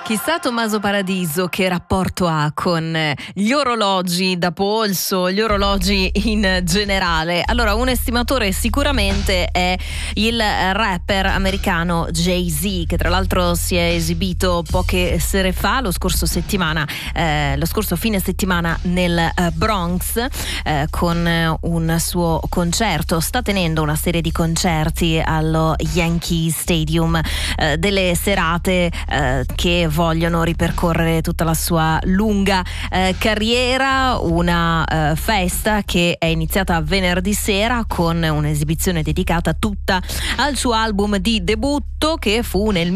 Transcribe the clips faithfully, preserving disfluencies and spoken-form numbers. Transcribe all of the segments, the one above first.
Chissà Tommaso Paradiso che rapporto ha con gli orologi da polso, gli orologi in generale. Allora, un estimatore sicuramente è il rapper americano Jay-Z, che tra l'altro si è esibito poche sere fa, lo scorso settimana, eh, lo scorso fine settimana nel eh, Bronx eh, con un suo concerto. Sta tenendo una serie di concerti allo Yankee Stadium, eh, delle serate eh, che vogliono ripercorrere tutta la sua lunga eh, carriera, una eh, festa che è iniziata venerdì sera con un'esibizione dedicata tutta al suo album di debutto che fu nel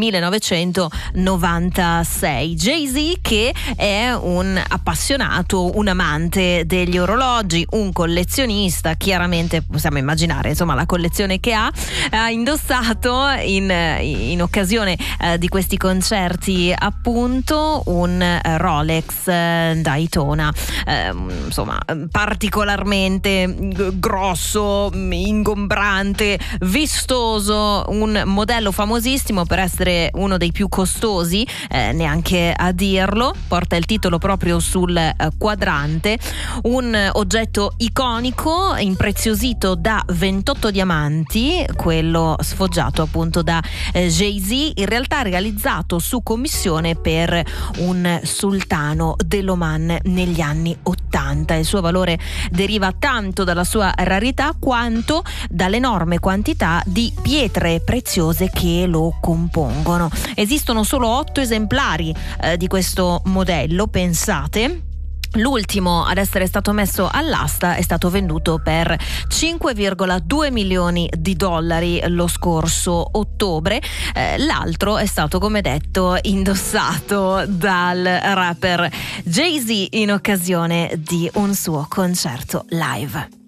millenovecentonovantasei. Jay-Z, che è un appassionato, un amante degli orologi, un collezionista, chiaramente possiamo immaginare insomma la collezione che ha, ha indossato in, in occasione eh, di questi concerti appunto un eh, Rolex eh, Daytona, eh, insomma particolarmente grosso, ingombrante, vistoso, un modello famosissimo per essere uno dei più costosi, eh, neanche a dirlo, porta il titolo proprio sul eh, quadrante, un oggetto iconico impreziosito da ventotto diamanti, quello sfoggiato appunto da eh, Jay-Z, in realtà realizzato su commissione per un sultano dell'Oman negli anni ottanta. Il suo valore deriva tanto dalla sua rarità quanto dall'enorme quantità di pietre preziose che lo compongono. Esistono solo otto esemplari eh, di questo modello, pensate. L'ultimo ad essere stato messo all'asta è stato venduto per cinque virgola due milioni di dollari lo scorso ottobre. Eh, l'altro è stato, come detto, indossato dal rapper Jay-Z in occasione di un suo concerto live.